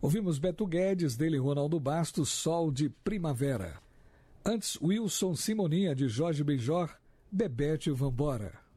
Ouvimos Beto Guedes, dele Ronaldo Bastos, Sol de Primavera. Antes, Wilson Simoninha, de Jorge Benjor, Bebete Vambora.